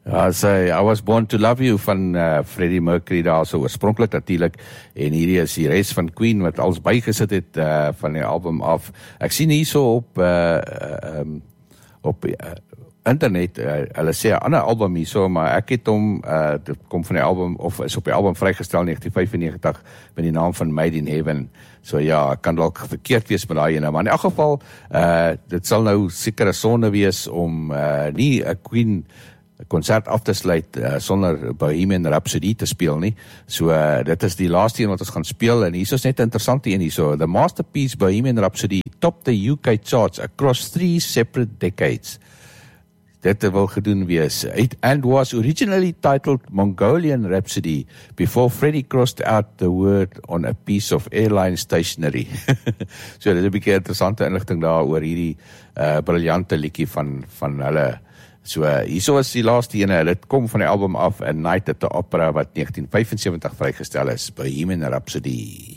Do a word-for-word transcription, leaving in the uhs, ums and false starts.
Ja, sy, I Was Born to Love You van uh, Freddie Mercury daar, so oorspronklik natuurlik, en hierdie is die res van Queen wat alles bygesit het uh, van die album af. Ek sien hier so op uh, um, op uh, internet, uh, hulle sê 'n ander album hier so, maar ek het hom, uh, dit kom van die album, of is op die album vrygestel negentien vyfennegentig met die naam van Made in Heaven. So ja, ek kan dalk verkeerd wees met daai ene, maar in elk geval, uh, dit sal nou seker 'n sonde wees om uh, nie 'n Queen konsert af te sluit uh, sonder Bohemian Rhapsody te speel nie. So uh, dit is die laaste een wat ons gaan speel, en hier is net 'n interessante een hier so. The masterpiece Bohemian Rhapsody topped the U K charts across three separate decades. Dit wil gedoen wees. It, and was originally titled Mongolian Rhapsody before Freddie crossed out the word on a piece of airline stationery. So dit is 'n bietjie interessante inligting daar oor hierdie uh, briljante liedjie van, van hulle. So, uh, hierso is die laaste ene, dit kom van die album af, A Night at the Opera, wat negentien vyfensewentig vrygestel is, Bohemian Rhapsody.